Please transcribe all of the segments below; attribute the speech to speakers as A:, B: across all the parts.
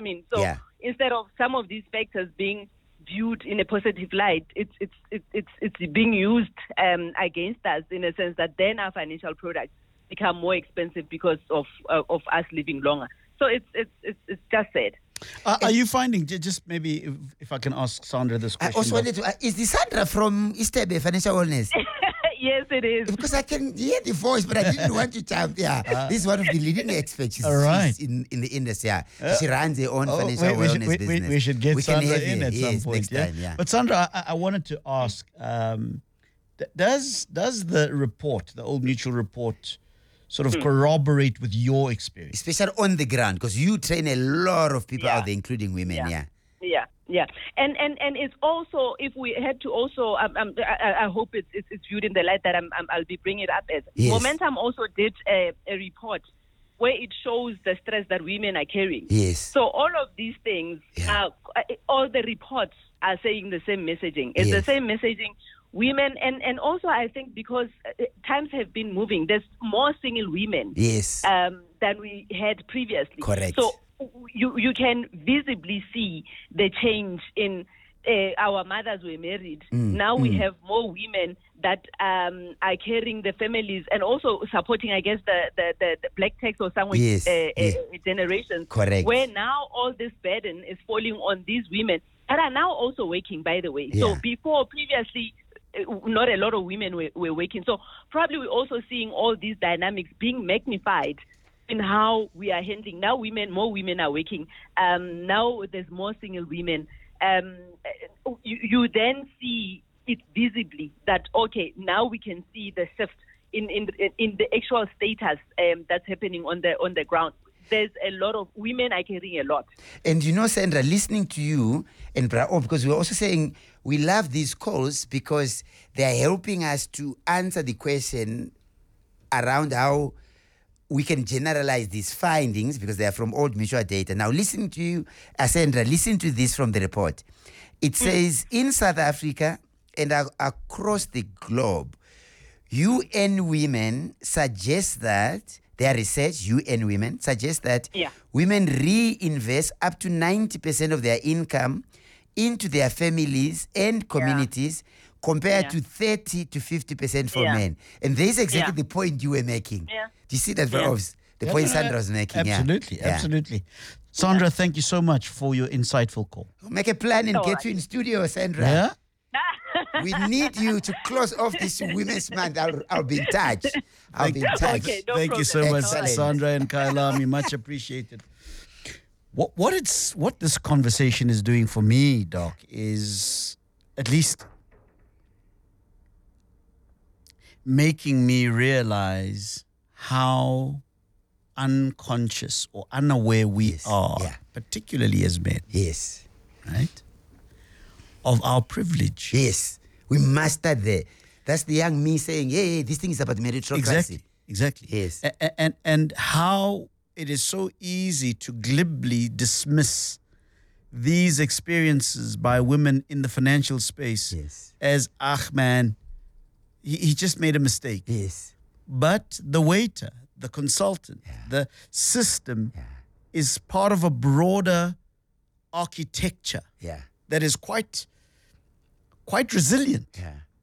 A: mean? So instead of some of these factors being viewed in a positive light, it's being used against us in a sense that then our financial products become more expensive because of us living longer. So it's just sad.
B: Are you finding, just maybe if I can ask Sandra this question?
C: I also wanted to, is this Sandra from Istebe Financial Wellness?
A: Yes, it is.
C: Because I can hear the voice, but I didn't want to jump. Yeah, this is one of the leading experts. She's in the industry. Yeah, she runs her own financial wellness business.
B: We should get Sandra in at some point.
C: Next time, yeah.
B: But Sandra, I wanted to ask: does the report, the Old Mutual report, sort of corroborate with your experience,
C: especially on the ground? Because you train a lot of people out there, including women.
A: Yeah. And it's also, if we had to also, I hope it's viewed in the light that I'll be bringing it up as.
C: Yes.
A: Momentum also did a report where it shows the stress that women are carrying.
C: Yes.
A: So all of these things, all the reports are saying the same messaging. It's the same messaging. Women, and also I think because times have been moving, there's more single women than we had previously.
C: Correct.
A: So you can visibly see the change in our mothers were married. Now we have more women that are carrying the families and also supporting, I guess, the black tax or sandwich generations.
C: Correct.
A: Where now all this burden is falling on these women that are now also working, by the way. So previously, not a lot of women were working. So probably we're also seeing all these dynamics being magnified in how we are handling. Now more women are working. Now there's more single women. You then see it visibly that, okay, now we can see the shift in the actual status that's happening on the ground. There's a lot of women are carrying a lot.
C: And you know, Sandra, listening to you and Brao, because we're also saying we love these calls because they are helping us to answer the question around how we can generalize these findings because they are from Old Mutual data. Now, listen to you, Sandra, listen to this from the report. It says, in South Africa and across the globe, UN Women suggest that, their research, UN Women, suggests that women reinvest up to 90% of their income into their families and communities compared to 30 to 50% for men. And this is exactly the point you were making. Do you see that, the point Sandra was making?
B: Absolutely. Sandra, thank you so much for your insightful call.
C: Make a plan and get you in studio, Sandra.
B: Yeah?
C: We need you to close off this Women's Month. I'll be in touch. I'll be in touch.
A: Okay,
B: Thank you so much,
C: Excellent.
B: Sandra and Kailami. Much appreciated. What this conversation is doing for me, Doc, is at least making me realize how unconscious or unaware we are, particularly as men.
C: Yes.
B: Right? Of our privilege.
C: Yes. We must start there. That's the young me saying, hey, this thing is about meritocracy.
B: Exactly.
C: Yes.
B: And how it is so easy to glibly dismiss these experiences by women in the financial space as, man, he just made a mistake.
C: Yes.
B: But the waiter, the consultant, the system is part of a broader architecture that is quite resilient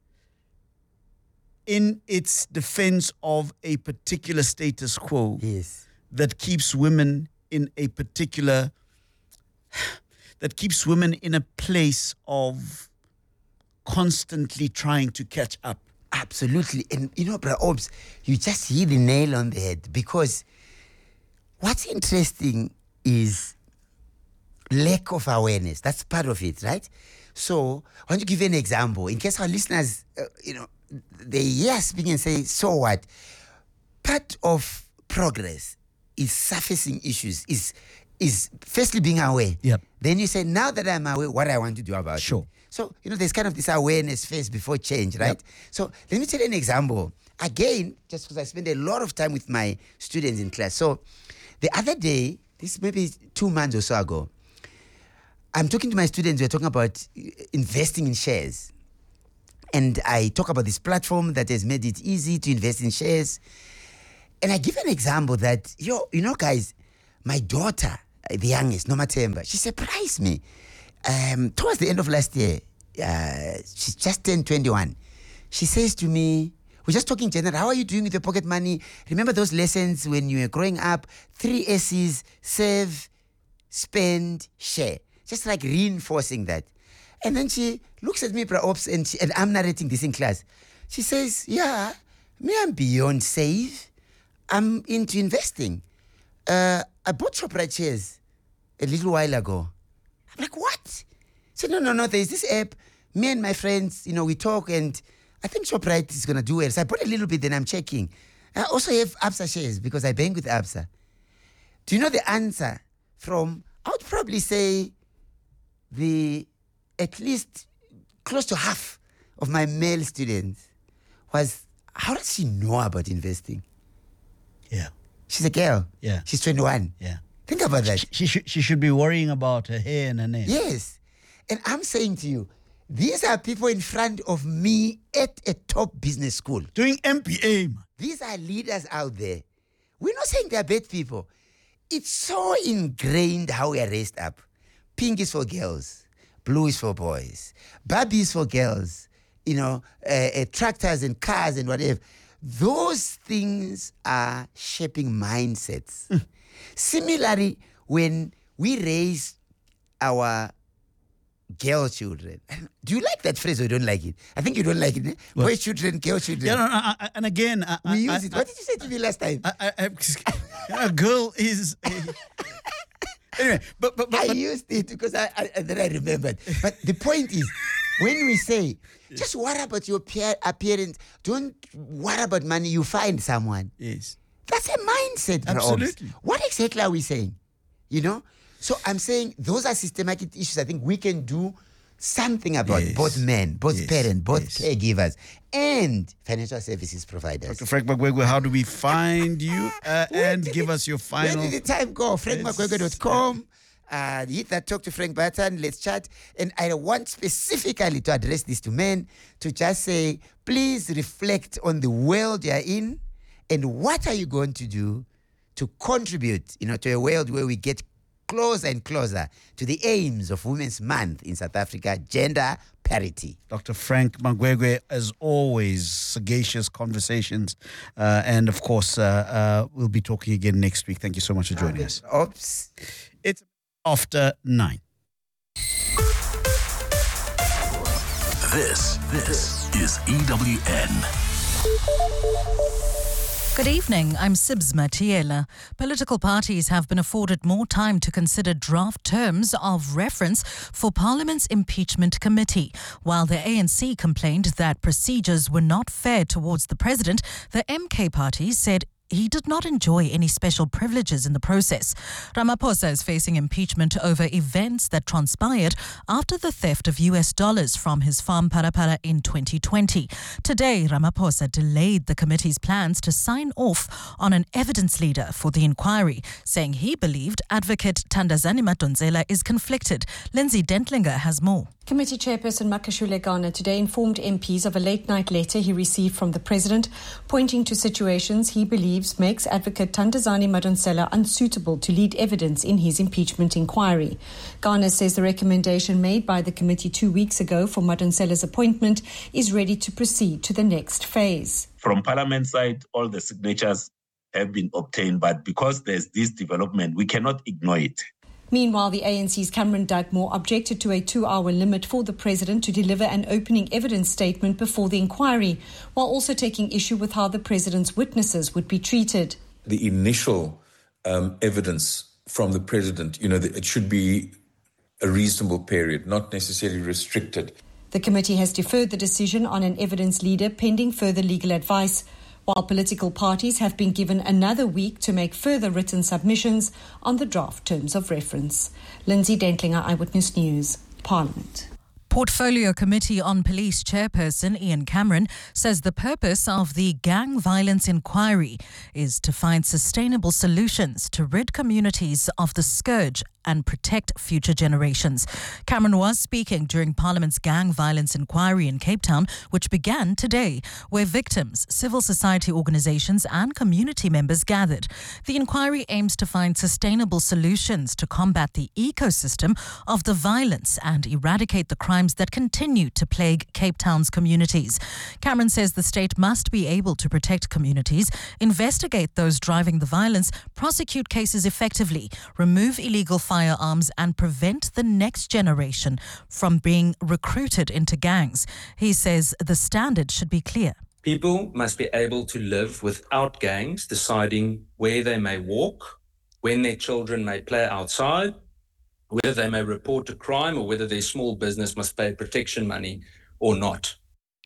B: in its defense of a particular status quo that keeps women in a particular, that keeps women in a place of constantly trying to catch up.
C: Absolutely. And you know, Bra Obs, you just hit the nail on the head, because what's interesting is lack of awareness. That's part of it, right? So I want to give you an example in case our listeners, they hear speaking and say, so what? Part of progress is surfacing issues, is firstly being aware.
B: Yep.
C: Then you say, now that I'm aware, what I want to do about it. So, there's kind of this awareness phase before change, right? Yep. So let me tell you an example. Again, just because I spend a lot of time with my students in class. So the other day, this maybe 2 months or so ago, I'm talking to my students, we're talking about investing in shares. And I talk about this platform that has made it easy to invest in shares. And I give an example that, guys, my daughter the youngest, Nomathemba, she surprised me. Towards the end of last year, she's just turned 21. She says to me, we're just talking general, how are you doing with your pocket money? Remember those lessons when you were growing up? 3 S's, save, spend, share. Just like reinforcing that. And then she looks at me, Ops, and I'm narrating this in class. She says, yeah, me, I'm beyond save. I'm into investing. I bought Shoprite shares a little while ago. I'm like, what? She said, no, there's this app. Me and my friends, we talk, and I think Shoprite is going to do well. So I bought a little bit, then I'm checking. I also have Absa shares because I bank with Absa. Do you know the answer from, I would probably say, at least close to half of my male students was, how does she know about investing?
B: Yeah.
C: She's a girl.
B: Yeah.
C: She's 21.
B: Yeah.
C: Think about that.
B: She should be worrying about her hair and her nails.
C: Yes. And I'm saying to you, these are people in front of me at a top business school.
B: Doing MBA, man.
C: These are leaders out there. We're not saying they're bad people. It's so ingrained how we are raised up. Pink is for girls. Blue is for boys. Barbie is for girls. Tractors and cars and whatever. Those things are shaping mindsets. Similarly, when we raise our girl children, do you like that phrase or you don't like it? I think you don't like it.
B: What?
C: Boy children, girl children.
B: Yeah, and again,
C: we use it. What did you say to me last time?
B: A girl is. Anyway, but
C: I used it because then I remembered. But the point is, when we say, just worry about your appearance, don't worry about money, you find someone.
B: Yes.
C: That's a mindset.
B: Absolutely.
C: What exactly are we saying? So I'm saying those are systematic issues I think we can do something about.
B: Yes.
C: Both men, both
B: Yes.
C: parents, both
B: Yes.
C: caregivers, and financial services providers.
B: Dr. Frank Magwegwe, how do we find you? And give us your final.
C: Where did the time go? frankmagwegwe.com. Hit that Talk to Frank button. Let's chat. And I want specifically to address this to men, to just say, please reflect on the world you're in and what are you going to do to contribute, to a world where we get closer and closer to the aims of Women's Month in South Africa, gender parity.
B: Dr. Frank Magwegwe, as always, sagacious conversations. And of course, we'll be talking again next week. Thank you so much for joining us.
C: Oops.
B: It's after 9.
D: This is EWN.
E: Good evening, I'm Sibs Matiela. Political parties have been afforded more time to consider draft terms of reference for Parliament's impeachment committee. While the ANC complained that procedures were not fair towards the president, the MK party said he did not enjoy any special privileges in the process. Ramaphosa is facing impeachment over events that transpired after the theft of US dollars from his farm Parapara in 2020. Today, Ramaphosa delayed the committee's plans to sign off on an evidence leader for the inquiry, saying he believed Advocate Thandazani Madonsela is conflicted. Lindsay Dentlinger has more.
F: Committee Chairperson Makashule Garner today informed MPs of a late-night letter he received from the President, pointing to situations he believes makes Advocate Thandazani Madonsela unsuitable to lead evidence in his impeachment inquiry. Garner says the recommendation made by the committee 2 weeks ago for Madonsela's appointment is ready to proceed to the next phase.
G: From Parliament side, all the signatures have been obtained, but because there's this development, we cannot ignore it.
F: Meanwhile, the ANC's Cameron Dugmore objected to a 2-hour limit for the President to deliver an opening evidence statement before the inquiry, while also taking issue with how the President's witnesses would be treated.
H: The initial evidence from the President, it should be a reasonable period, not necessarily restricted.
F: The committee has deferred the decision on an evidence leader pending further legal advice, while political parties have been given another week to make further written submissions on the draft terms of reference. Lindsay Dentlinger, Eyewitness News, Parliament.
E: Portfolio Committee on Police Chairperson Ian Cameron says the purpose of the gang violence inquiry is to find sustainable solutions to rid communities of the scourge and protect future generations. Cameron was speaking during Parliament's gang violence inquiry in Cape Town, which began today, where victims, civil society organizations and community members gathered. The inquiry aims to find sustainable solutions to combat the ecosystem of the violence and eradicate the crimes that continue to plague Cape Town's communities. Cameron says the state must be able to protect communities, investigate those driving the violence, prosecute cases effectively, remove illegal firearms and prevent the next generation from being recruited into gangs. He says the standard should be clear.
I: People must be able to live without gangs deciding where they may walk, when their children may play outside, whether they may report a crime or whether their small business must pay protection money or not.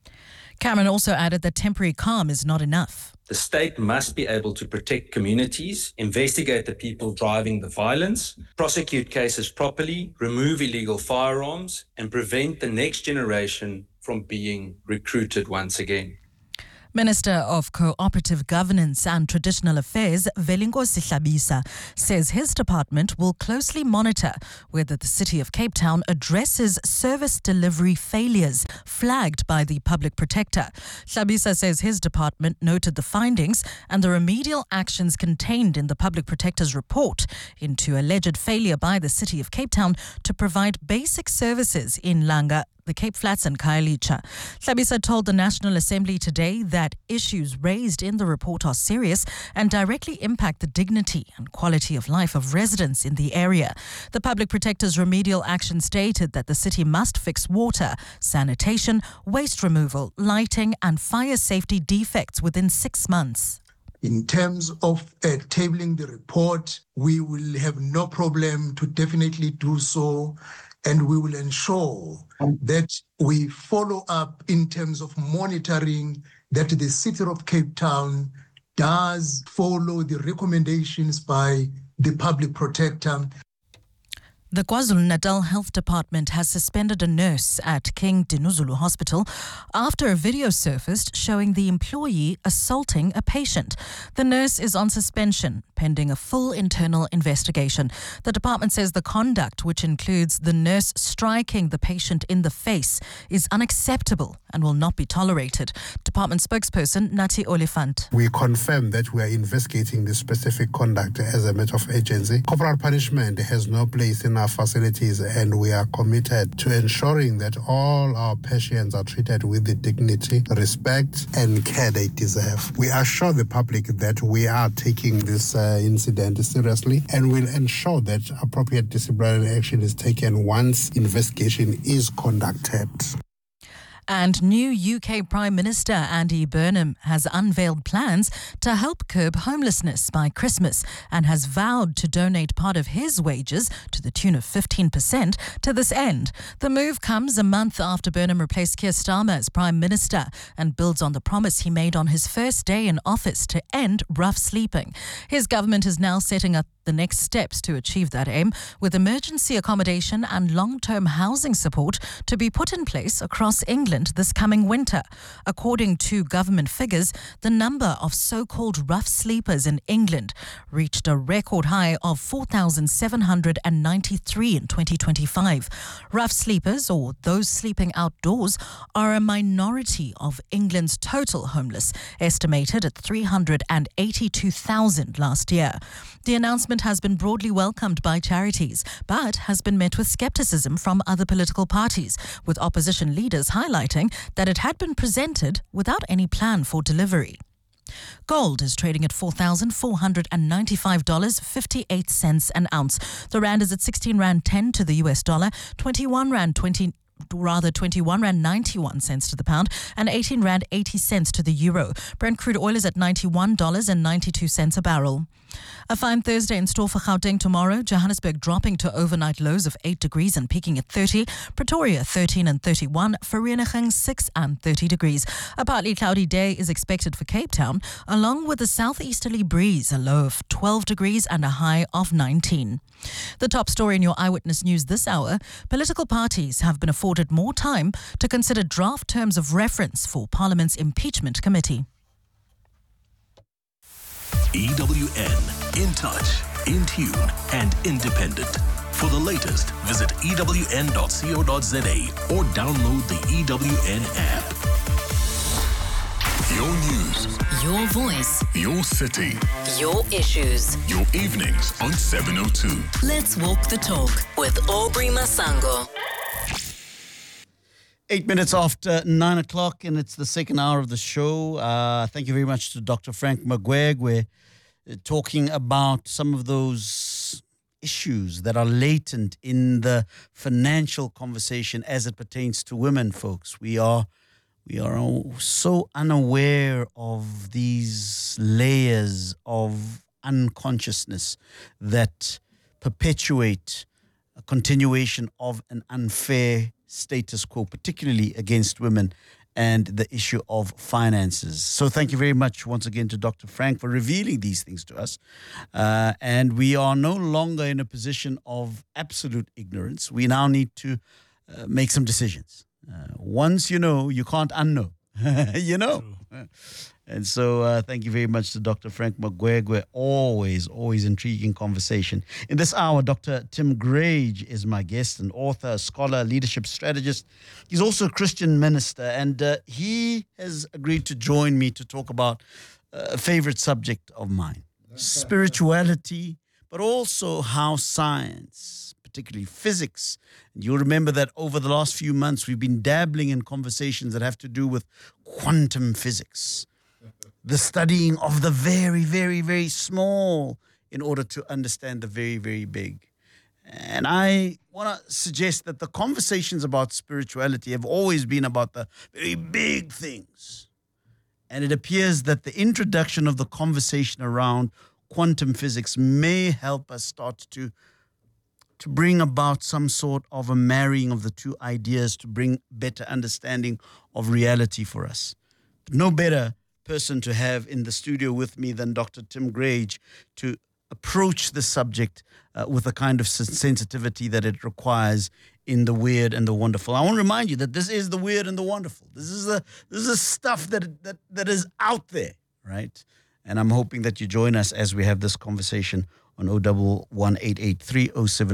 E: Cameron also added that temporary calm is not enough.
I: The state must be able to protect communities, investigate the people driving the violence, prosecute cases properly, remove illegal firearms, and prevent the next generation from being recruited once again.
E: Minister of Cooperative Governance and Traditional Affairs, Velinkosi Hlabisa, says his department will closely monitor whether the City of Cape Town addresses service delivery failures flagged by the Public Protector. Hlabisa says his department noted the findings and the remedial actions contained in the Public Protector's report into alleged failure by the City of Cape Town to provide basic services in Langa, the Cape Flats and Khayelitsha. Hlabisa told the National Assembly today that issues raised in the report are serious and directly impact the dignity and quality of life of residents in the area. The Public Protector's remedial action stated that the city must fix water, sanitation, waste removal, lighting and fire safety defects within 6 months.
J: In terms of tabling the report, we will have no problem to definitely do so. And we will ensure that we follow up in terms of monitoring that the City of Cape Town does follow the recommendations by the Public Protector.
E: The KwaZulu-Natal Health Department has suspended a nurse at King Dinuzulu Hospital after a video surfaced showing the employee assaulting a patient. The nurse is on suspension pending a full internal investigation. The department says the conduct, which includes the nurse striking the patient in the face, is unacceptable and will not be tolerated. Department spokesperson Nati Olifant.
K: We confirm that we are investigating the specific conduct as a matter of urgency. Corporal punishment has no place in our facilities, and we are committed to ensuring that all our patients are treated with the dignity, respect and care they deserve. We assure the public that we are taking this incident seriously and will ensure that appropriate disciplinary action is taken once investigation is conducted.
E: And new UK Prime Minister Andy Burnham has unveiled plans to help curb homelessness by Christmas and has vowed to donate part of his wages to the tune of 15% to this end. The move comes a month after Burnham replaced Keir Starmer as Prime Minister and builds on the promise he made on his first day in office to end rough sleeping. His government is now setting up the next steps to achieve that aim, with emergency accommodation and long-term housing support to be put in place across England this coming winter. According to government figures, the number of so-called rough sleepers in England reached a record high of 4,793 in 2025. Rough sleepers, or those sleeping outdoors, are a minority of England's total homeless, estimated at 382,000 last year. The announcement has been broadly welcomed by charities, but has been met with scepticism from other political parties, with opposition leaders highlighting that it had been presented without any plan for delivery. Gold is trading at $4,995.58 an ounce. The rand is at 16 Rand 10 to the US dollar, 21 Rand 91 cents to the pound and 18 Rand 80 cents to the euro. Brent crude oil is at $91.92 a barrel. A fine Thursday in store for Gauteng tomorrow. Johannesburg dropping to overnight lows of 8 degrees and peaking at 30. Pretoria 13 and 31. Vereeniging 6 and 30 degrees. A partly cloudy day is expected for Cape Town, along with a southeasterly breeze, a low of 12 degrees and a high of 19. The top story in your Eyewitness News this hour: political parties have been afforded more time to consider draft terms of reference for Parliament's impeachment committee.
D: EWN, in touch, in tune and independent. For the latest, visit ewn.co.za or download the EWN app. Your news.
L: Your voice.
D: Your city.
L: Your issues.
D: Your evenings on 702.
L: Let's walk the talk with Aubrey Masango.
B: 8 minutes after 9 o'clock, and it's the second hour of the show. Thank you very much to Dr. Frank Magweg. We're talking about some of those issues that are latent in the financial conversation as it pertains to women, folks. We are so unaware of these layers of unconsciousness that perpetuate a continuation of an unfair status quo, particularly against women and the issue of finances. So thank you very much once again to Dr. Frank for revealing these things to us. And we are no longer in a position of absolute ignorance. We now need to make some decisions. Once you know, you can't unknow. You know. And so thank you very much to Dr. Frank Magweg. Always intriguing conversation. In this hour, Dr. Tim Grage is my guest, an author, a scholar, leadership strategist. He's also a Christian minister, and he has agreed to join me to talk about a favorite subject of mine, spirituality, but also how science, particularly physics. And you'll remember that over the last few months, we've been dabbling in conversations that have to do with quantum physics, the studying of the very, very, very small in order to understand the very, very big. And I want to suggest that the conversations about spirituality have always been about the very big things. And it appears that the introduction of the conversation around quantum physics may help us start to bring about some sort of a marrying of the two ideas to bring better understanding of reality for us. But no better person to have in the studio with me than Dr. Tim Grage to approach the subject with the kind of sensitivity that it requires in the weird and the wonderful. I want to remind you that this is the weird and the wonderful. This is the stuff that is out there, right? And I'm hoping that you join us as we have this conversation on 011-883-0702,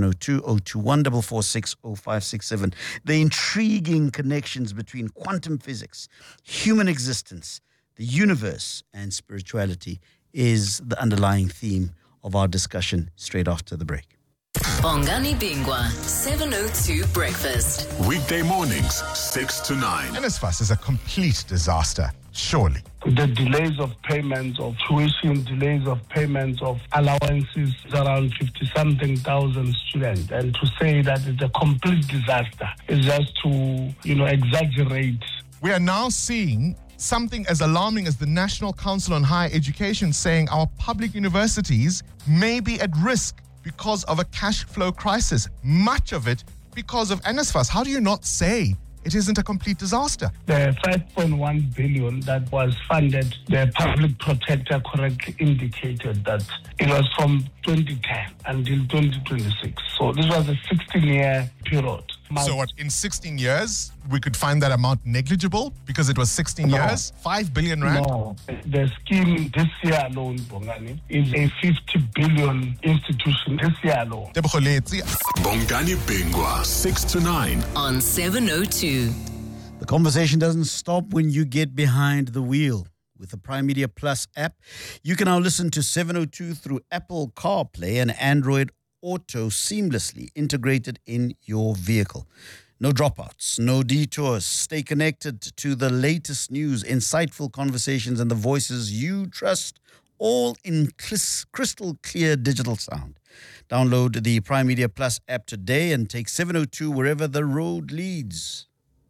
B: 021-446-0567. The intriguing connections between quantum physics, human existence, the universe, and spirituality is the underlying theme of our discussion straight after the break.
L: Bongani Bingwa, 702 Breakfast.
D: Weekday mornings, 6 to 9.
M: NSFAS is a complete disaster, surely.
N: The delays of payments of tuition, delays of payments of allowances around 50-something thousand students. And to say that it's a complete disaster is just to, exaggerate.
M: We are now seeing something as alarming as the National Council on Higher Education saying our public universities may be at risk because of a cash flow crisis, much of it because of NSFAS. How do you not say it isn't a complete disaster?
N: The 5.1 billion that was funded, the public protector correctly indicated that it was from 2010 until 2026. So this was a 16-year period.
M: So what, in 16 years, we could find that amount negligible because it was 16 years? 5 billion rand?
N: No. The scheme this year alone, Bongani, is a 50 billion institution this year alone.
D: Bongani Bingwa, 6 to 9.
L: On 702.
B: The conversation doesn't stop when you get behind the wheel. With the Prime Media Plus app, you can now listen to 702 through Apple CarPlay and Android Auto seamlessly integrated in your vehicle. No dropouts, no detours. Stay connected to the latest news, insightful conversations, and the voices you trust, all in crystal clear digital sound. Download the Prime Media Plus app today and take 702 wherever the road leads.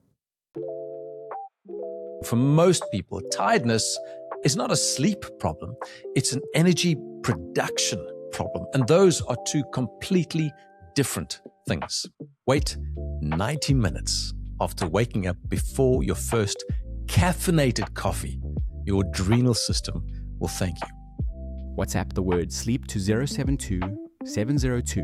O: For most people, tiredness is not a sleep problem. It's an energy production problem. And those are two completely different things. Wait 90 minutes after waking up before your first caffeinated coffee. Your adrenal system will thank you.
P: WhatsApp the word sleep to 072 702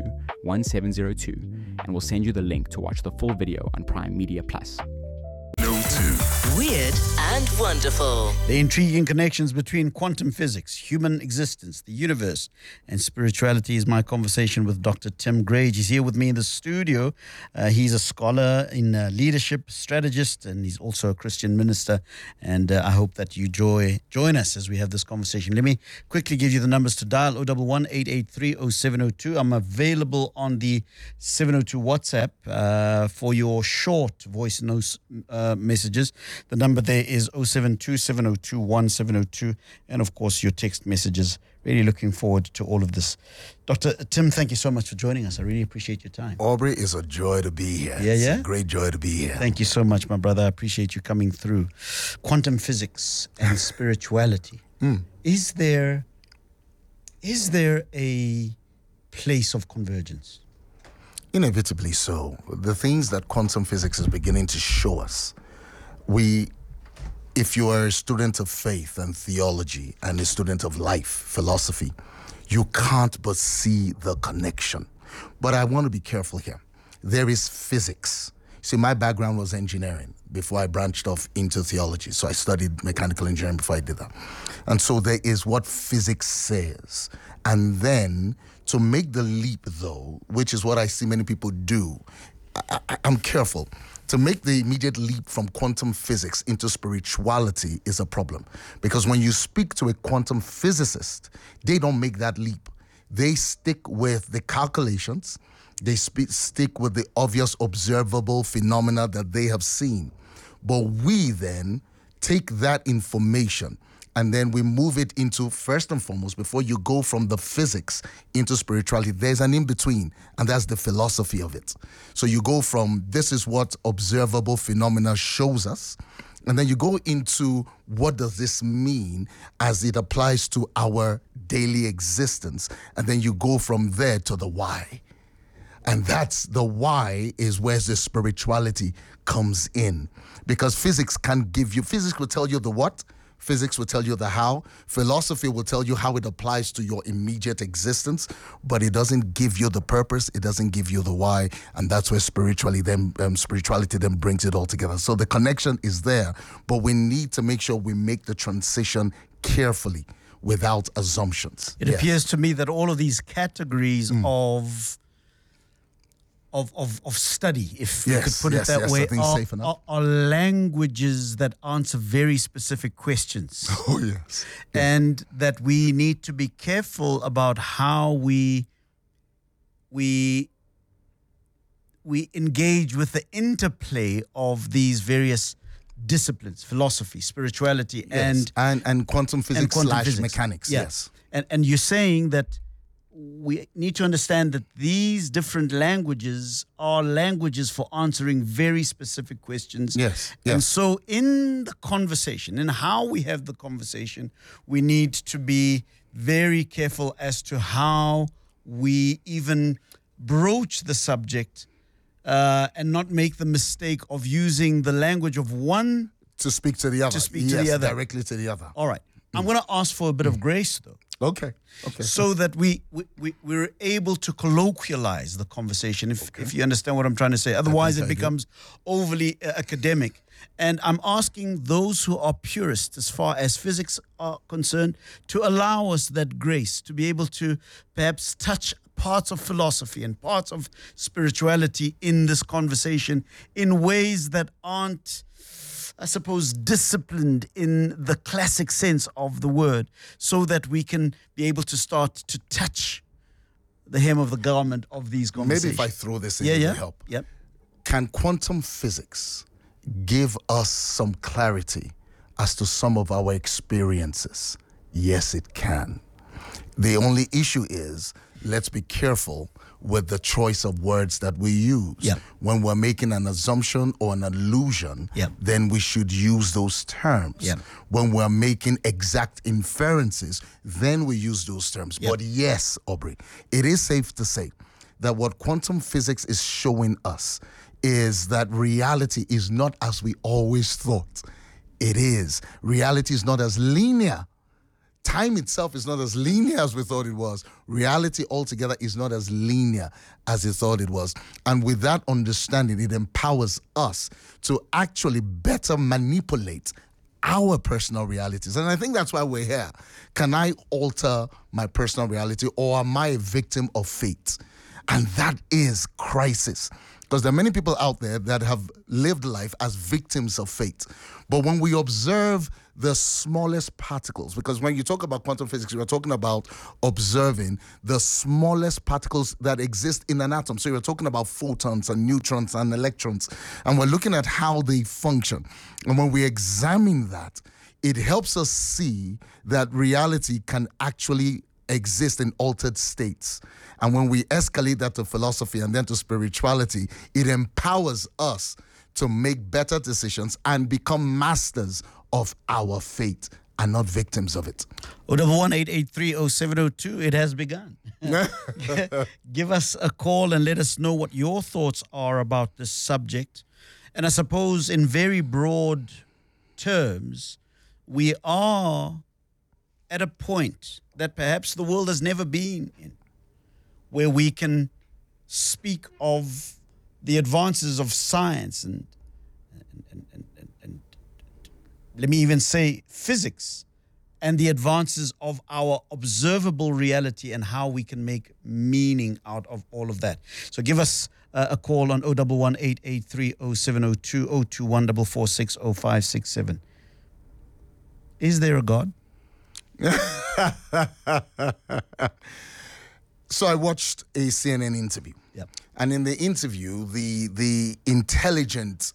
P: 1702 and we'll send you the link to watch the full video on Prime Media Plus.
D: 702
L: weird and wonderful.
B: The intriguing connections between quantum physics, human existence, the universe, and spirituality is my conversation with Dr. Tim Grage. He's here with me in the studio. He's a scholar in leadership, strategist, and he's also a Christian minister. And I hope that you join us as we have this conversation. Let me quickly give you the numbers to dial: 011-883-0702. I'm available on the 702 WhatsApp for your short voice note messages. The number there is 072-702-1702. And of course, your text messages. Really looking forward to all of this. Dr. Tim, thank you so much for joining us. I really appreciate your time.
Q: Aubrey, it's a joy to be here.
B: Yeah.
Q: It's a great joy to be here.
B: Thank you so much, my brother. I appreciate you coming through. Quantum physics and spirituality. Is there a place of convergence?
Q: Inevitably so. The things that quantum physics is beginning to show us, if you are a student of faith and theology and a student of life, philosophy, you can't but see the connection. But I want to be careful here. There is physics. See, my background was engineering before I branched off into theology. So I studied mechanical engineering before I did that. And so there is what physics says. And then to make the leap, though, which is what I see many people do, I'm careful. To make the immediate leap from quantum physics into spirituality is a problem. Because when you speak to a quantum physicist, they don't make that leap. They stick with the calculations. They stick with the obvious observable phenomena that they have seen. But we then take that information and then we move it into, first and foremost, before you go from the physics into spirituality, there's an in-between, and that's the philosophy of it. So you go from, this is what observable phenomena shows us, and then you go into, what does this mean as it applies to our daily existence? And then you go from there to the why. And that's the why is where the spirituality comes in. Because physics will tell you the what, physics will tell you the how, philosophy will tell you how it applies to your immediate existence, but it doesn't give you the purpose, it doesn't give you the why, and that's where spirituality then brings it all together. So the connection is there, but we need to make sure we make the transition carefully without assumptions.
B: It appears to me that all of these categories of study, if you could put it that way, are languages that answer very specific questions.
Q: Oh, yes.
B: And that we need to be careful about how we engage with the interplay of these various disciplines, philosophy, spirituality, and
Q: quantum physics / mechanics. Yes.
B: And you're saying that we need to understand that these different languages are languages for answering very specific questions.
Q: Yes.
B: And so in the conversation, in how we have the conversation, we need to be very careful as to how we even broach the subject and not make the mistake of using the language of one
Q: to speak to the other.
B: To speak to the other.
Q: Directly to the other.
B: All right. I'm going to ask for a bit of grace, though.
Q: Okay.
B: So that we're able to colloquialize the conversation, if you understand what I'm trying to say. Otherwise, it becomes overly academic. And I'm asking those who are purists, as far as physics are concerned, to allow us that grace, to be able to perhaps touch parts of philosophy and parts of spirituality in this conversation in ways that aren't, I suppose, disciplined in the classic sense of the word, so that we can be able to start to touch the hem of the garment of these conversations.
Q: Maybe if I throw this in, it will help.
B: Yep.
Q: Can quantum physics give us some clarity as to some of our experiences? Yes, it can. The only issue is, let's be careful with the choice of words that we use.
B: Yep.
Q: When we're making an assumption or an allusion, then we should use those terms.
B: Yep.
Q: When we're making exact inferences, then we use those terms.
B: Yep.
Q: But yes, Aubrey, it is safe to say that what quantum physics is showing us is that reality is not as we always thought it is. Reality is not as linear Time itself is not as linear as we thought it was. Reality altogether is not as linear as we thought it was. And with that understanding, it empowers us to actually better manipulate our personal realities. And I think that's why we're here. Can I alter my personal reality, or am I a victim of fate? And that is crisis. Because there are many people out there that have lived life as victims of fate. But when we observe the smallest particles, because when you talk about quantum physics, you're talking about observing the smallest particles that exist in an atom. So you're talking about photons and neutrons and electrons. And we're looking at how they function. And when we examine that, it helps us see that reality can actually exist in altered states. And when we escalate that to philosophy and then to spirituality, it empowers us to make better decisions and become masters of our fate and not victims of it.
B: 011-883-0702, it has begun. Give us a call and let us know what your thoughts are about this subject. And I suppose in very broad terms, we are at a point that perhaps the world has never been in, where we can speak of the advances of science and let me even say physics, and the advances of our observable reality and how we can make meaning out of all of that. So give us a call on 011-883-0702, 021-446-0567. Is there a God?
Q: So I watched a CNN interview.
B: Yep.
Q: And in the interview, the intelligent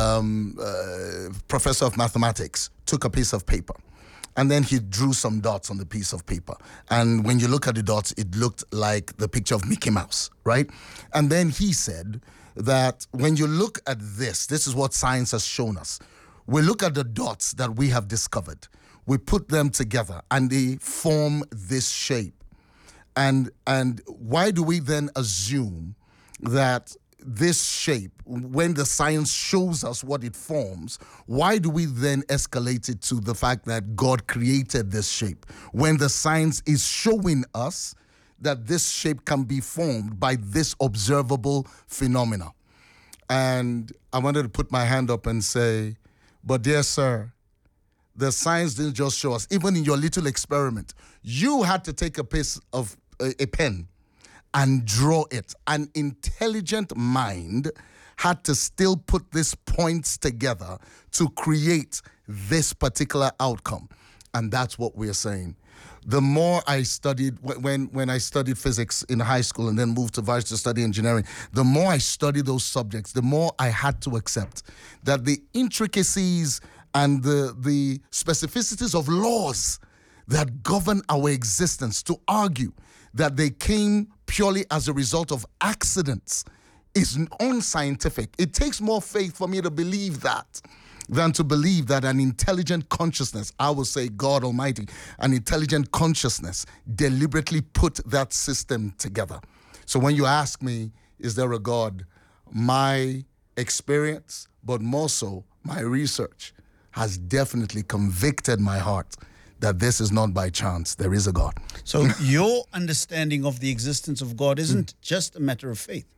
Q: professor of mathematics took a piece of paper, and then he drew some dots on the piece of paper. And when you look at the dots, it looked like the picture of Mickey Mouse, right? And then he said that when you look at this is what science has shown us. We look at the dots that we have discovered. We put them together, and they form this shape. And why do we then assume that this shape, when the science shows us what it forms, why do we then escalate it to the fact that God created this shape, when the science is showing us that this shape can be formed by this observable phenomena? And I wanted to put my hand up and say, but dear sir, the science didn't just show us. Even in your little experiment, you had to take a piece of a pen and draw it. An intelligent mind had to still put these points together to create this particular outcome. And that's what we're saying. The more I studied, when I studied physics in high school and then moved to Varsity to study engineering, the more I studied those subjects, the more I had to accept that the intricacies and the specificities of laws that govern our existence, to argue that they came purely as a result of accidents, is unscientific. It takes more faith for me to believe that than to believe that an intelligent consciousness, I will say God Almighty, an intelligent consciousness deliberately put that system together. So when you ask me, is there a God? My experience, but more so my research, has definitely convicted my heart that this is not by chance. There is a God.
B: So your understanding of the existence of God isn't just a matter of faith.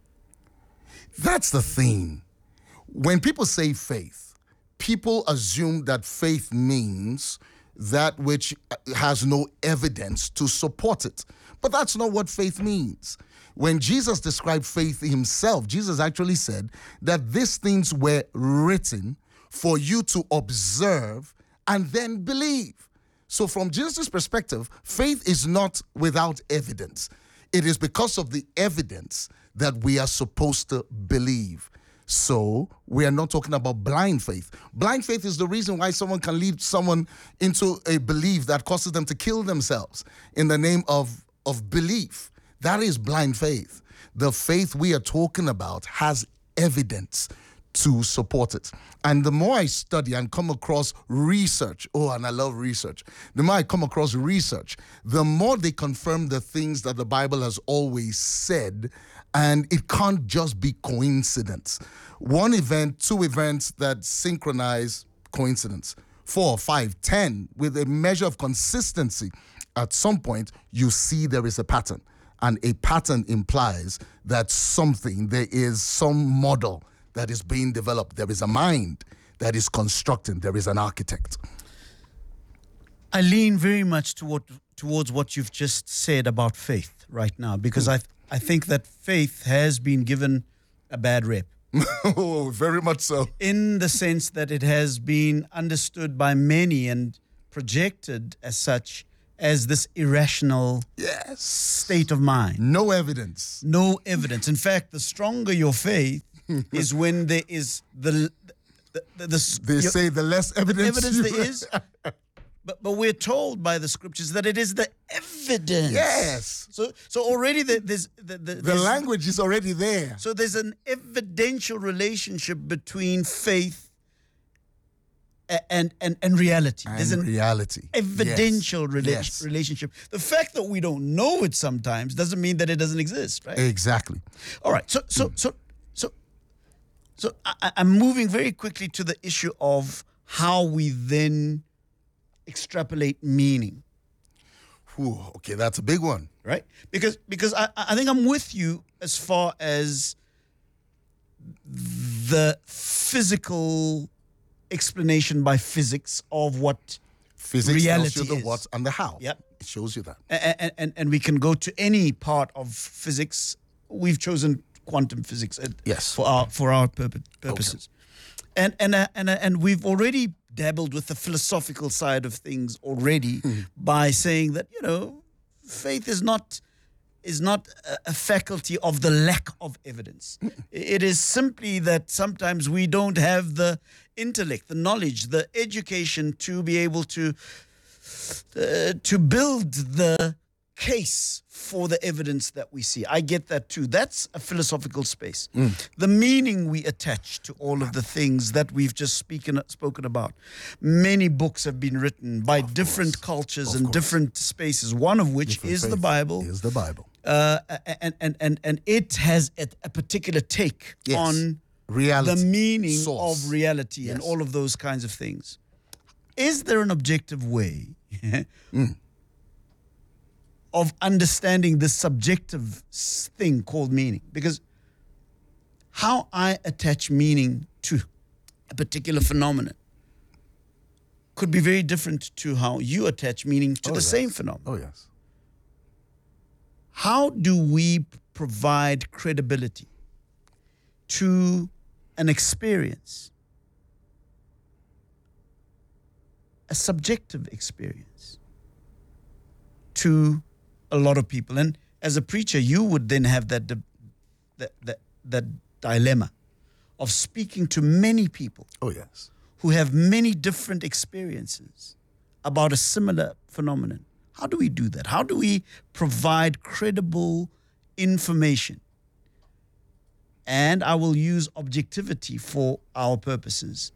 Q: That's the thing. When people say faith, people assume that faith means that which has no evidence to support it. But that's not what faith means. When Jesus described faith himself, Jesus actually said that these things were written for you to observe and then believe. So from Jesus' perspective, faith is not without evidence. It is because of the evidence that we are supposed to believe. So we are not talking about blind faith. Blind faith is the reason why someone can lead someone into a belief that causes them to kill themselves in the name of belief. That is blind faith. The faith we are talking about has evidence to support it. And the more I study and come across research, and I love research, the more I come across research, the more they confirm the things that the Bible has always said, and it can't just be coincidence. One event, two events that synchronize, coincidence. 4, 5, 10, with a measure of consistency, at some point you see there is a pattern. And a pattern implies that there is some model that is being developed. There is a mind that is constructing. There is an architect.
B: I lean very much towards what you've just said about faith right now, because I think that faith has been given a bad rep.
Q: Oh, very much so.
B: In the sense that it has been understood by many and projected as such as this irrational state of mind.
Q: No evidence.
B: No evidence. In fact, the stronger your faith is when there is
Q: they say the less evidence
B: there is. But we're told by the scriptures that it is the evidence.
Q: Yes.
B: So already there's
Q: the language is already there.
B: So there's an evidential relationship between faith and reality. There's an
Q: reality.
B: Evidential relationship. The fact that we don't know it sometimes doesn't mean that it doesn't exist, right?
Q: Exactly.
B: All right. So I'm moving very quickly to the issue of how we then extrapolate meaning.
Q: Ooh, okay, that's a big one.
B: Right? Because I think I'm with you as far as the physical explanation by physics of what
Q: physics
B: reality
Q: tells you the
B: is.
Q: What and the how.
B: Yep.
Q: It shows you that.
B: And we can go to any part of physics. We've chosen quantum physics for our purposes. Okay. And we've already dabbled with the philosophical side of things already by saying that, faith is not a faculty of the lack of evidence. It is simply that sometimes we don't have the intellect, the knowledge, the education to be able to build the case for the evidence that we see. I get that too. That's a philosophical space. The meaning we attach to all of the things that we've just spoken about. Many books have been written by different cultures and different spaces, one of which is the Bible.
Q: Is the Bible.
B: And it has a particular take on
Q: reality,
B: the meaning
Q: source.
B: of reality and all of those kinds of things. Is there an objective way of understanding this subjective thing called meaning? Because how I attach meaning to a particular phenomenon could be very different to how you attach meaning to the same phenomenon.
Q: Oh, yes.
B: How do we provide credibility to an experience, a subjective experience, to a lot of people? And as a preacher, you would then have that dilemma of speaking to many people.
Q: Oh, yes.
B: Who have many different experiences about a similar phenomenon. How do we do that? How do we provide credible information? And I will use objectivity for our purposes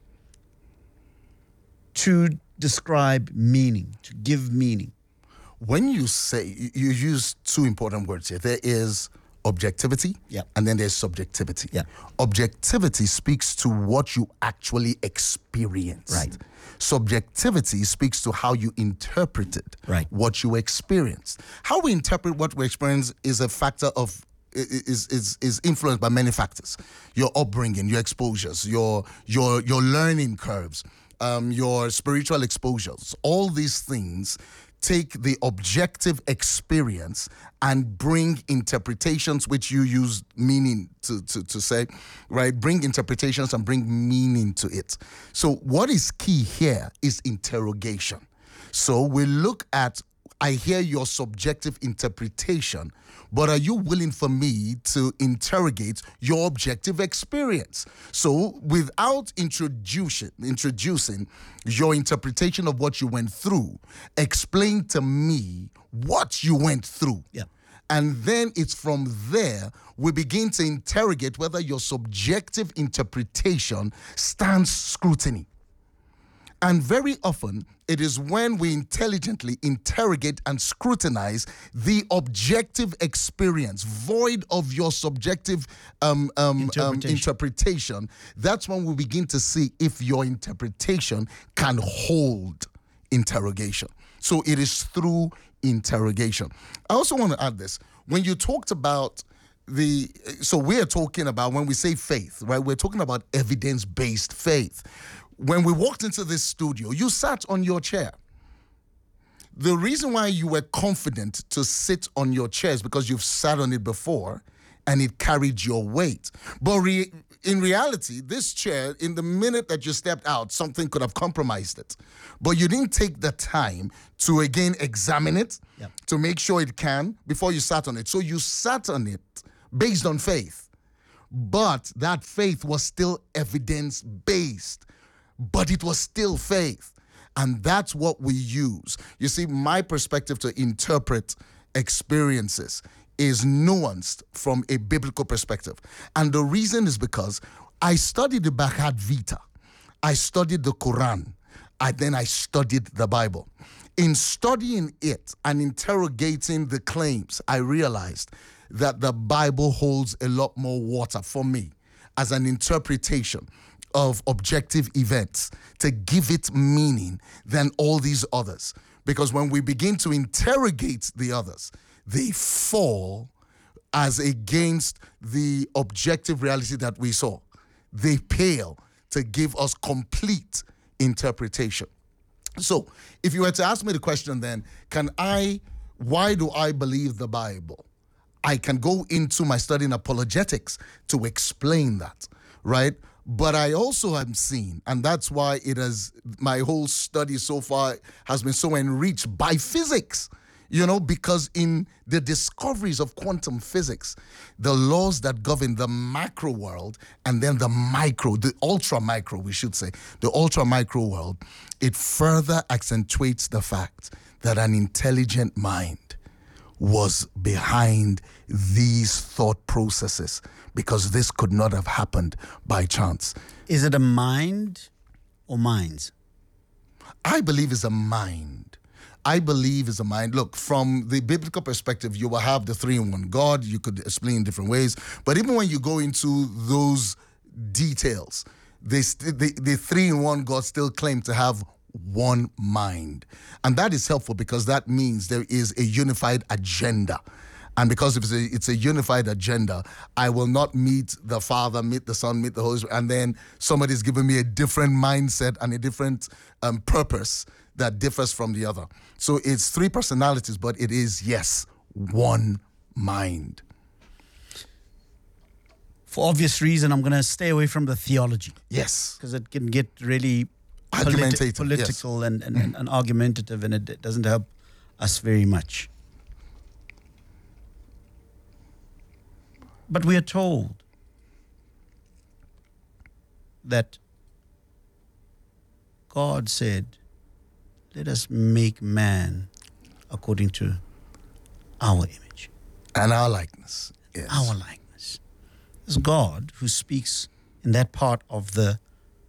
B: to describe meaning, to give meaning.
Q: When you use two important words here. There is objectivity, and then there's subjectivity. Objectivity speaks to what you actually experienced.
B: Right.
Q: Subjectivity speaks to how you interpreted what you experienced. How we interpret what we experience is a factor of is influenced by many factors: your upbringing, your exposures, your learning curves, your spiritual exposures. All these things take the objective experience and bring interpretations, which you use meaning to say, right? Bring interpretations and bring meaning to it. So what is key here is interrogation. So we look at, I hear your subjective interpretation, but are you willing for me to interrogate your objective experience? So without introducing your interpretation of what you went through, explain to me what you went through. And then it's from there we begin to interrogate whether your subjective interpretation stands scrutiny. And very often, it is when we intelligently interrogate and scrutinize the objective experience, void of your subjective interpretation. That's when we begin to see if your interpretation can hold interrogation. So it is through interrogation. I also want to add this. When you talked about so we're talking about, when we say faith, right? We're talking about evidence-based faith. When we walked into this studio, you sat on your chair. The reason why you were confident to sit on your chair is because you've sat on it before and it carried your weight. But in reality, this chair, in the minute that you stepped out, something could have compromised it. But you didn't take the time to again examine it, to make sure it can, before you sat on it. So you sat on it based on faith. But that faith was still evidence-based. But it was still faith. And that's what we use. You see, my perspective to interpret experiences is nuanced from a biblical perspective. And the reason is because I studied the Bhagavad Gita. I studied the Quran. Then I studied the Bible. In studying it and interrogating the claims, I realized that the Bible holds a lot more water for me as an interpretation of objective events to give it meaning than all these others. Because when we begin to interrogate the others, they fall as against the objective reality that we saw. They pale to give us complete interpretation. So if you were to ask me the question then, why do I believe the Bible? I can go into my study in apologetics to explain that, right? But I also am seen, and that's why my whole study so far has been so enriched by physics, because in the discoveries of quantum physics, the laws that govern the macro world and then the micro, the ultra micro, we should say, the ultra micro world, it further accentuates the fact that an intelligent mind was behind these thought processes, because this could not have happened by chance.
B: Is it a mind or minds?
Q: I believe it's a mind. Look, from the biblical perspective, you will have the 3-in-1 God. You could explain in different ways. But even when you go into those details, the 3-in-1 God still claim to have one mind. And that is helpful because that means there is a unified agenda. And because it's a unified agenda, I will not meet the Father, meet the Son, meet the Holy Spirit, and then somebody's giving me a different mindset and a different purpose that differs from the other. So it's 3 personalities, but it is, yes, one mind.
B: For obvious reason, I'm going to stay away from the theology.
Q: Yes.
B: Because it can get really political yes. and argumentative, and it doesn't help us very much. But we are told that God said, let us make man according to our image.
Q: And our likeness. Yes.
B: Our likeness. It's God who speaks in that part of the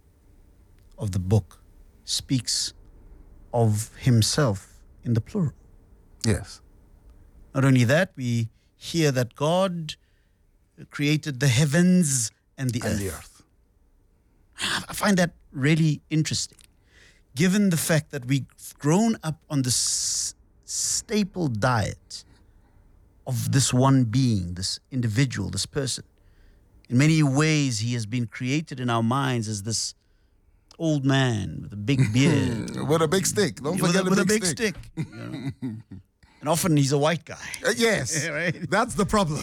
B: book, speaks of himself in the plural.
Q: Yes.
B: Not only that, we hear that God created the heavens and the earth. I find that really interesting, given the fact that we've grown up on this staple diet of this one being, this individual, this person. In many ways, he has been created in our minds as this old man with a big beard.
Q: With a big stick. Don't forget
B: with a big stick. You know? And often he's a white guy.
Q: Yes, right? That's the problem.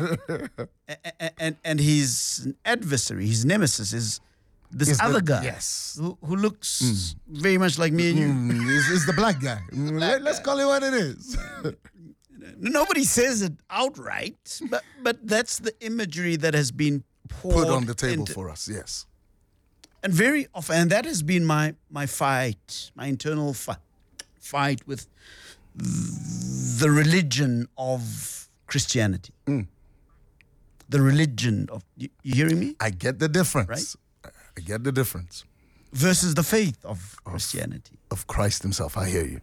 B: and he's an adversary, his nemesis is this other guy.
Q: Yes.
B: Who looks very much like me and you.
Q: Is the black guy. Let's call it what it is.
B: Nobody says it outright, but that's the imagery that has been
Q: put on the table for us, yes.
B: And very often, and that has been my fight, my internal fight with the religion of Christianity. The religion of, you hearing me?
Q: I get the difference.
B: Right?
Q: I get the difference.
B: versus the faith of Christianity.
Q: Of Christ himself, I hear you.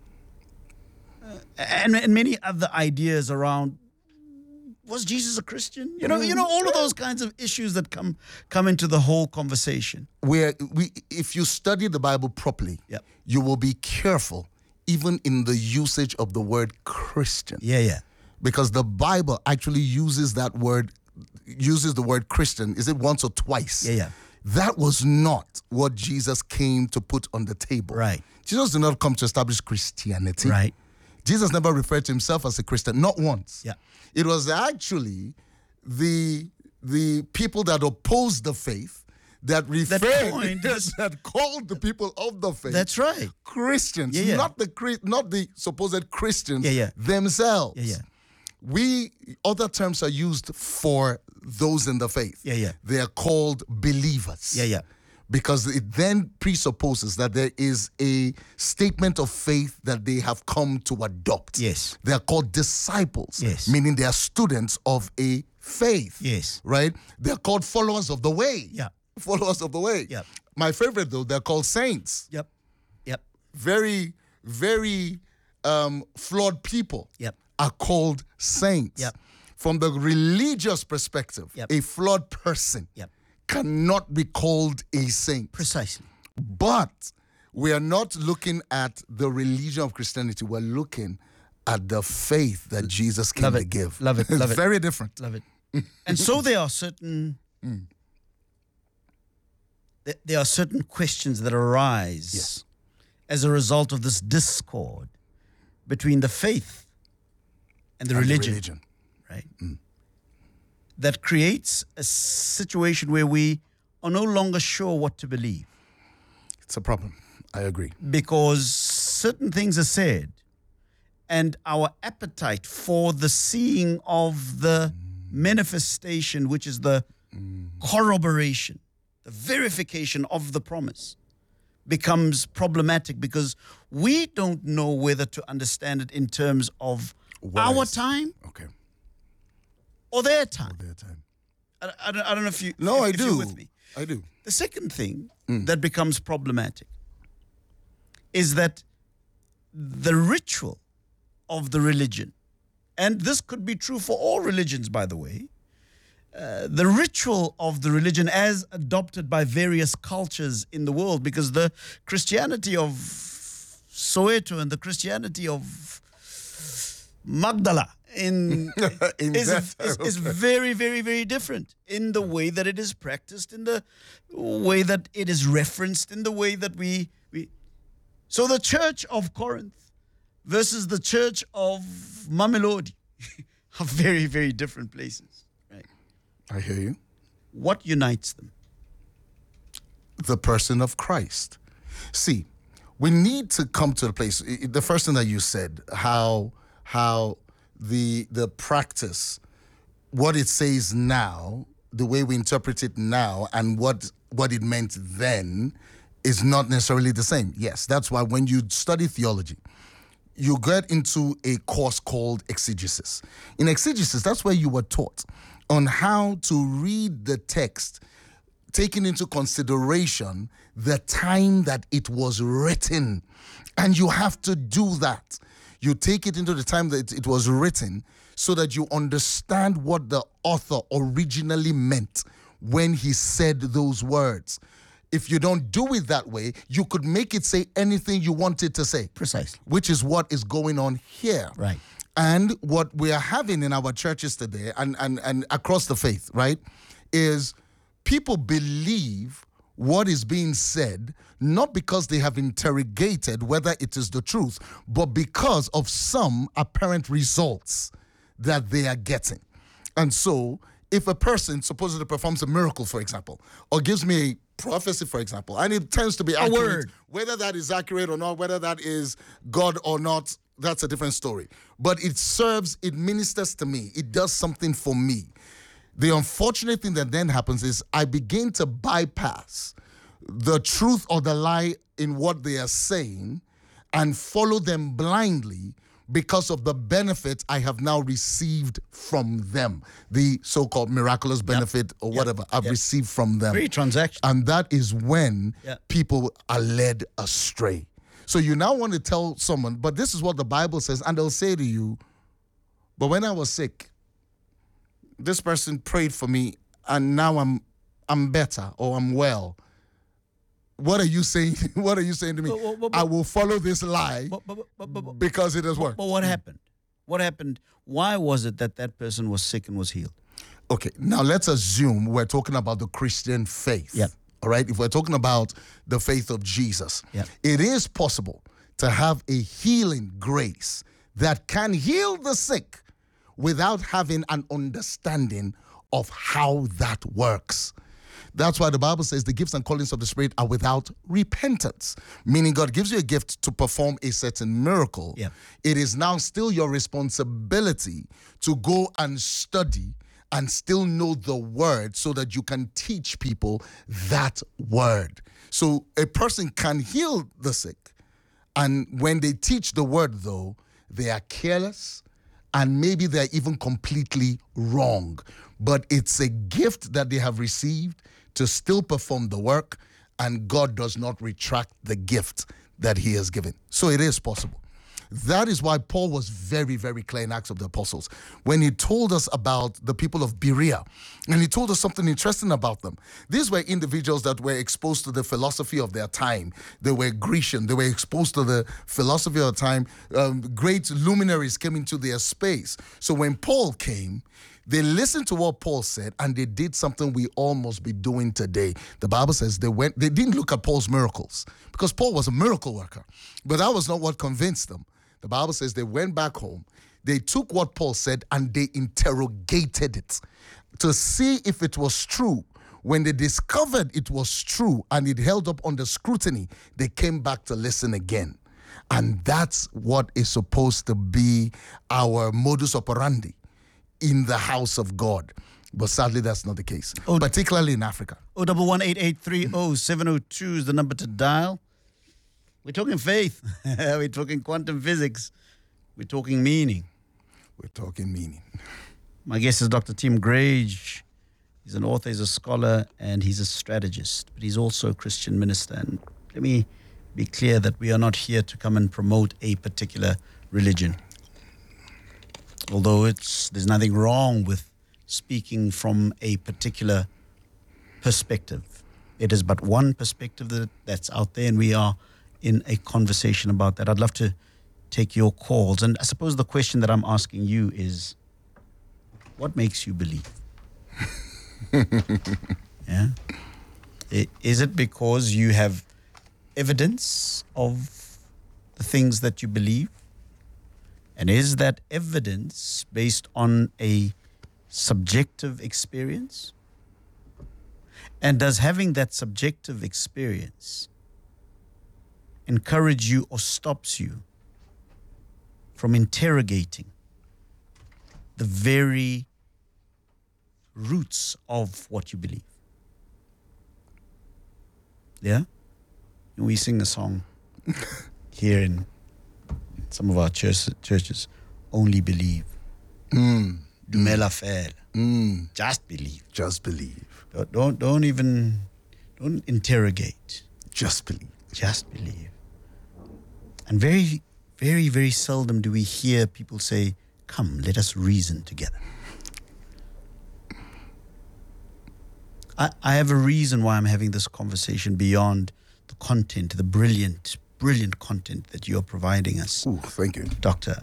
B: And many other ideas around, was Jesus a Christian? You know, all of those kinds of issues that come into the whole conversation.
Q: If you study the Bible properly, you will be careful even in the usage of the word Christian.
B: Yeah.
Q: Because the Bible actually uses the word Christian, is it once or twice?
B: Yeah.
Q: That was not what Jesus came to put on the table.
B: Right.
Q: Jesus did not come to establish Christianity.
B: Right.
Q: Jesus never referred to himself as a Christian, not once.
B: Yeah.
Q: It was actually the people that opposed the faith that called the people of the faith.
B: That's right.
Q: Christians,
B: Yeah.
Q: not the supposed Christians themselves.
B: Yeah.
Q: Other terms are used for those in the faith.
B: Yeah.
Q: They are called believers.
B: Yeah.
Q: Because it then presupposes that there is a statement of faith that they have come to adopt.
B: Yes.
Q: They are called disciples.
B: Yes.
Q: Meaning they are students of a faith.
B: Yes.
Q: Right? They are called followers of the way.
B: Yeah.
Q: Followers of the way.
B: Yep.
Q: My favorite, though, they're called saints.
B: Yep.
Q: Very, very flawed people
B: Yep.
Q: are called saints.
B: Yep.
Q: From the religious perspective, a flawed person cannot be called a saint.
B: Precisely.
Q: But we are not looking at the religion of Christianity. We're looking at the faith that Jesus came to give.
B: Love it.
Q: Very different.
B: Love it. And so there are certain questions that arise as a result of this discord between the faith and the religion. Right? That creates a situation where we are no longer sure what to believe.
Q: It's a problem. I agree.
B: Because certain things are said, and our appetite for the seeing of the manifestation, which is the corroboration, the verification of the promise, becomes problematic because we don't know whether to understand it in terms of our time or their time. I don't know if you.
Q: No, I
B: if
Q: do.
B: You're with me.
Q: I do.
B: The second thing that becomes problematic is that the ritual of the religion, and this could be true for all religions, by the way, the ritual of the religion as adopted by various cultures in the world, because the Christianity of Soweto and the Christianity of Magdala is very, very, very different in the way that it is practiced, in the way that it is referenced, in the way that we. So the Church of Corinth versus the Church of Mamelodi are very, very different places. Right?
Q: I hear you.
B: What unites them?
Q: The person of Christ. See, we need to come to the place. The first thing that you said, how the practice, what it says now, the way we interpret it now, and what it meant then is not necessarily the same. Yes, that's why when you study theology, you get into a course called exegesis. In exegesis, that's where you were taught on how to read the text, taking into consideration the time that it was written. And you have to do that. You take it into the time that it was written so that you understand what the author originally meant when he said those words. If you don't do it that way, you could make it say anything you want it to say.
B: Precisely.
Q: Which is what is going on here.
B: Right.
Q: And what we are having in our churches today and across the faith, right, is people believe what is being said, not because they have interrogated whether it is the truth, but because of some apparent results that they are getting. And so, if a person supposedly performs a miracle, for example, or gives me a prophecy, for example, and it tends to be accurate,
B: word.
Q: Whether that is accurate or not, whether that is God or not, that's a different story. But it ministers to me. It does something for me. The unfortunate thing that then happens is I begin to bypass the truth or the lie in what they are saying and follow them blindly because of the benefit I have now received from them. The so-called miraculous benefit or whatever I've received from them.
B: Very transactional.
Q: And that is when people are led astray. So you now want to tell someone, but this is what the Bible says, and they'll say to you, but when I was sick, this person prayed for me, and now I'm better or I'm well. What are you saying? What are you saying to me? I will follow this lie because it has worked.
B: But what happened? What happened? Why was it that that person was sick and was healed?
Q: Okay, now let's assume we're talking about the Christian faith.
B: Yeah.
Q: All right, if we're talking about the faith of Jesus, it is possible to have a healing grace that can heal the sick without having an understanding of how that works. That's why the Bible says the gifts and callings of the Spirit are without repentance, meaning God gives you a gift to perform a certain miracle. It is now still your responsibility to go and study and still know the word so that you can teach people that word. So a person can heal the sick, and when they teach the word, though, they are careless and maybe they're even completely wrong. But it's a gift that they have received to still perform the work, and God does not retract the gift that he has given. So it is possible. That is why Paul was very, very clear in Acts of the Apostles when he told us about the people of Berea, and he told us something interesting about them. These were individuals that were exposed to the philosophy of their time. They were Grecian. They were exposed to the philosophy of the time. Great luminaries came into their space. So when Paul came, they listened to what Paul said, and they did something we all must be doing today. The Bible says they didn't look at Paul's miracles because Paul was a miracle worker, but that was not what convinced them. The Bible says they went back home. They took what Paul said and they interrogated it to see if it was true. When they discovered it was true and it held up under scrutiny, they came back to listen again. And that's what is supposed to be our modus operandi in the house of God. But sadly, that's not the case, particularly in Africa.
B: 011-8830-702 is the number to dial. We're talking faith. We're talking quantum physics. We're talking meaning.
Q: We're talking meaning.
B: My guest is Dr. Tim Grage. He's an author, he's a scholar, and he's a strategist. But he's also a Christian minister. And let me be clear that we are not here to come and promote a particular religion. Although there's nothing wrong with speaking from a particular perspective. It is but one perspective that's out there, and we are in a conversation about that. I'd love to take your calls. And I suppose the question that I'm asking you is, what makes you believe? Yeah? Is it because you have evidence of the things that you believe? And is that evidence based on a subjective experience? And does having that subjective experience encourage you or stops you from interrogating the very roots of what you believe? Yeah? We sing a song here in some of our churches, only believe. Dumela fela. Just believe.
Q: Just believe.
B: Don't interrogate.
Q: Just believe.
B: Just believe. And very, very, very seldom do we hear people say, come, let us reason together. I have a reason why I'm having this conversation beyond the content, the brilliant content that you're providing us.
Q: Ooh, thank you.
B: Doctor.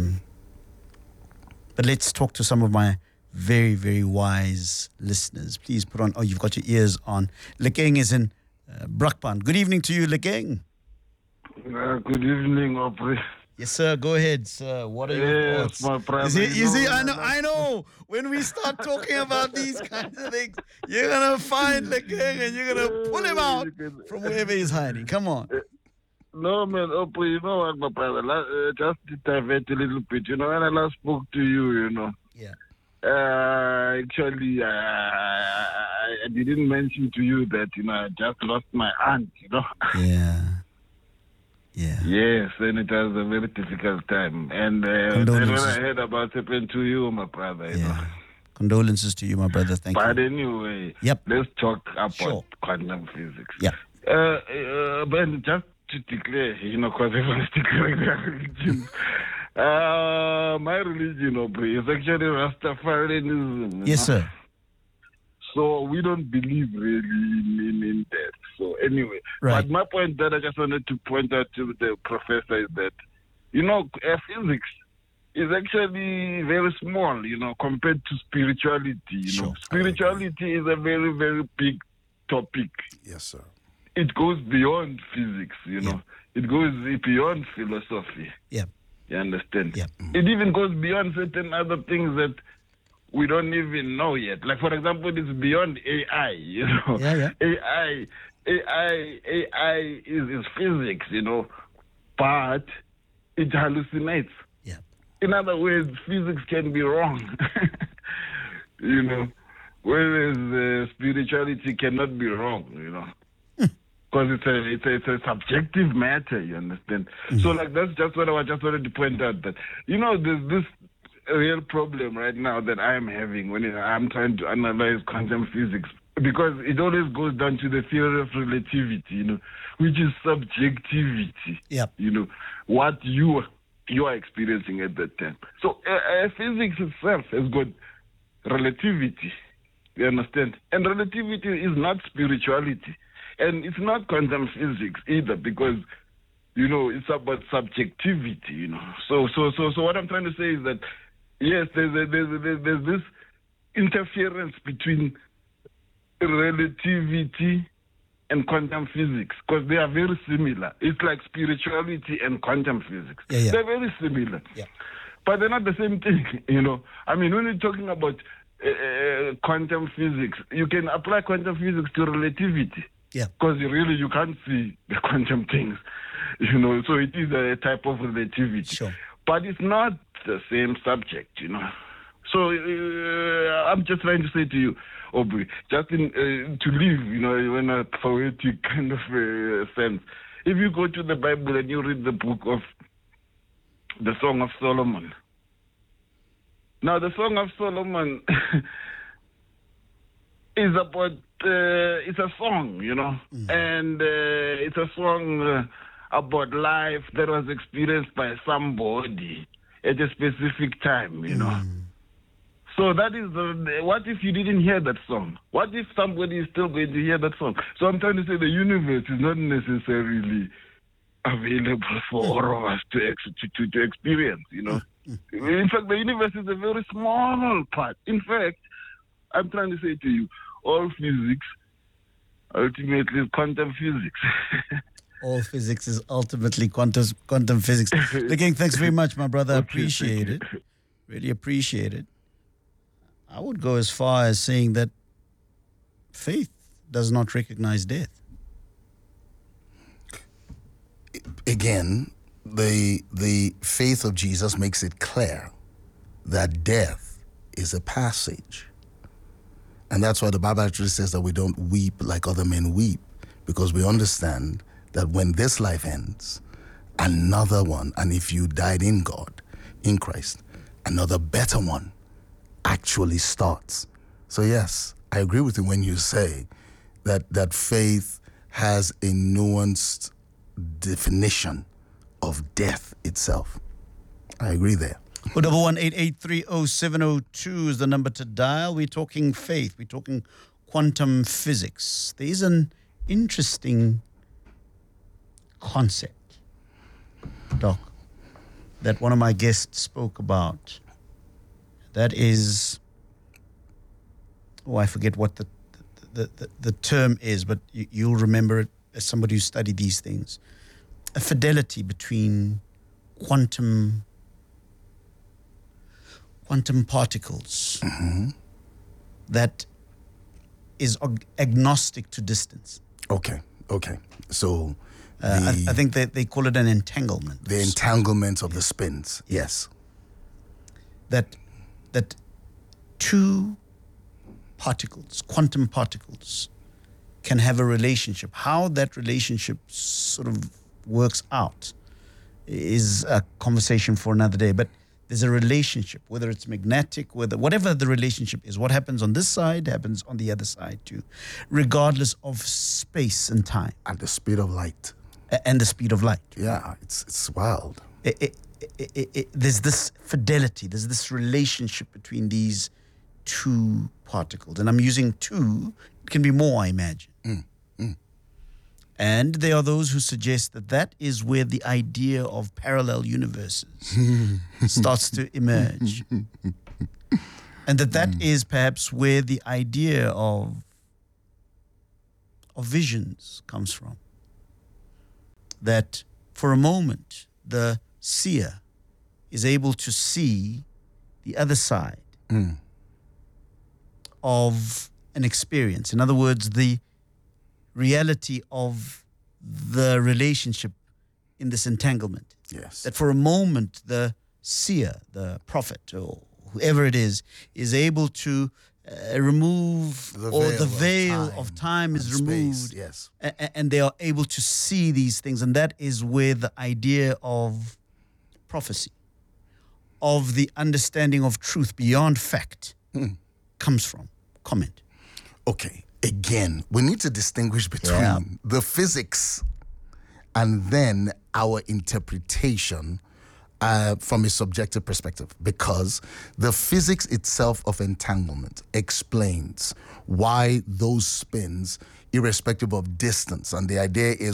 B: But let's talk to some of my very, very wise listeners. Please put on, you've got your ears on. Lekeng is in Brakpan. Good evening to you, Lekeng.
R: Good evening, Aubrey.
B: Yes, sir. Go ahead, sir. What are your thoughts?
R: My brother.
B: You see, I know. When we start talking about these kinds of things, you're going to find Lekeng and you're going to pull him out from wherever he's hiding. Come on.
R: No, man, Aubrey, you know what, my brother? Just to divert a little bit. When I last spoke to you,
B: Yeah.
R: Actually, I didn't mention to you that, I just lost my aunt,
B: Yeah. Yeah.
R: Yes, and it was a very difficult time. And then when I heard about it happened to you, my brother, you know.
B: Condolences to you, my brother. Thank you.
R: But anyway, let's talk about quantum physics.
B: Yeah.
R: But just to declare, you know, because everyone's declaring their religion. My religion, is actually Rastafarianism.
B: Yes, sir.
R: So we don't believe really in death. So anyway, but my point that I just wanted to point out to the professor is that, you know, physics is actually very small, you know, compared to spirituality. You know, spirituality is a very, very big topic.
Q: Yes, sir.
R: It goes beyond physics, you know. It goes beyond philosophy.
B: Yeah.
R: You understand?
B: Yeah.
R: It even goes beyond certain other things that we don't even know yet. Like, for example, it's beyond AI, you know. AI is physics, you know, but it hallucinates.
B: Yeah.
R: In other words, physics can be wrong, you know, whereas spirituality cannot be wrong, you know. Because it's a subjective matter, you understand? So, like, that's just what I just wanted to point out, that, you know, there's this real problem right now that I'm having when I'm trying to analyze quantum physics, because it always goes down to the theory of relativity, you know, which is subjectivity.
B: Yep.
R: You know, what you are experiencing at that time. So physics itself has got relativity, you understand? And relativity is not spirituality. And it's not quantum physics either, because, you know, it's about subjectivity, you know. So what I'm trying to say is that, yes, there's this interference between relativity and quantum physics, because they are very similar. It's like spirituality and quantum physics.
B: Yeah.
R: They're very similar.
B: Yeah.
R: But they're not the same thing, you know. I mean, when you're talking about quantum physics, you can apply quantum physics to relativity.
B: Yeah.
R: Because really you can't see the quantum things, you know, so it is a type of relativity.
B: Sure.
R: But it's not the same subject, you know. So I'm just trying to say to you, Aubrey, just to live, you know, in a poetic kind of sense. If you go to the Bible and you read the book of the Song of Solomon. Now, the Song of Solomon is about, it's a song, you know, and it's a song about life that was experienced by somebody at a specific time, you know. So that is, what if you didn't hear that song? What if somebody is still going to hear that song? So I'm trying to say the universe is not necessarily available for all of us to experience, you know. In fact, the universe is a very small part. In fact, I'm trying to say to you, all physics ultimately is quantum physics.
B: All physics is ultimately quantum physics. Again, thanks very much, my brother. I appreciate it. Really appreciate it. I would go as far as saying that faith does not recognize death.
Q: Again, the faith of Jesus makes it clear that death is a passage. And that's why the Bible actually says that we don't weep like other men weep, because we understand that when this life ends, another one, and if you died in God, in Christ, another better one actually starts. So yes, I agree with you when you say that faith has a nuanced definition of death itself. I agree there. 011-883-0702 is the number to dial. We're talking faith. We're talking quantum physics. There is an interesting concept, Doc, that one of my guests spoke about. That is, I forget what the term is, but you'll remember it as somebody who studied these things. A fidelity between quantum particles that is agnostic to distance. Okay. So
B: I think they call it an entanglement.
Q: The entanglement of the spins, yes.
B: That two particles, quantum particles, can have a relationship. How that relationship sort of works out is a conversation for another day. But there's a relationship, whether it's magnetic, whatever the relationship is, what happens on this side happens on the other side too, regardless of space and time.
Q: And the speed of light.
B: And the speed of light.
Q: Yeah, it's wild.
B: There's this fidelity, there's this relationship between these two particles. And I'm using two, it can be more, I imagine. And there are those who suggest that that is where the idea of parallel universes starts to emerge. And that is perhaps where the idea of visions comes from. That for a moment, the seer is able to see the other side of an experience. In other words, the reality of the relationship in this entanglement.
Q: Yes.
B: That for a moment, the seer, the prophet, or whoever it is able to remove, the veil of time is removed.
Q: Yes.
B: And they are able to see these things. And that is where the idea of prophecy, of the understanding of truth beyond fact, comes from. Comment.
Q: Okay. Again, we need to distinguish between the physics and then our interpretation from a subjective perspective, because the physics itself of entanglement explains why those spins, irrespective of distance, and the idea is